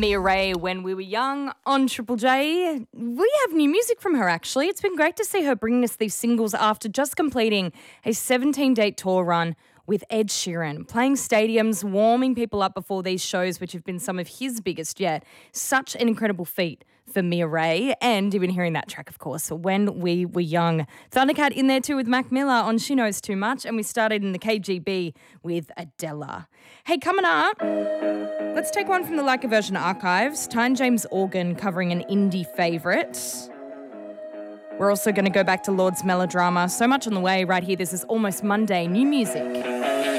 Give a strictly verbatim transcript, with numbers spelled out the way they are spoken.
Mia Ray, When We Were Young on Triple J. We have new music from her, actually. It's been great to see her bringing us these singles after just completing a seventeen-date tour run with Ed Sheeran, playing stadiums, warming people up before these shows, which have been some of his biggest yet. Such an incredible feat for Mia Ray, and you've been hearing that track, of course, When We Were Young. Thundercat in there too with Mac Miller on She Knows Too Much, and we started in the K G B with Adela. Hey, coming up, let's take one from the Like a Version archives. Tyne James Organ covering an indie favourite. We're also going to go back to Lord's Melodrama. So much on the way right here. This is Almost Monday, new music.